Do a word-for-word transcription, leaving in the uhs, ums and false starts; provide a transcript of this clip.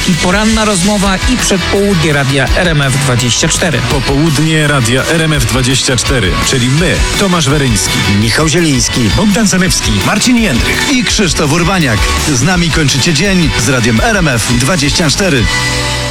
i poranna rozmowa i przedpołudnie Radia R M F dwadzieścia cztery. Popołudnie Radia R M F dwadzieścia cztery, czyli my, Tomasz Weryński, Michał Zieliński, Bogdan Zalewski, Marcin Jędrych i Krzysztof Urbaniak. Z nami kończycie dzień z Radiem R M F dwadzieścia cztery.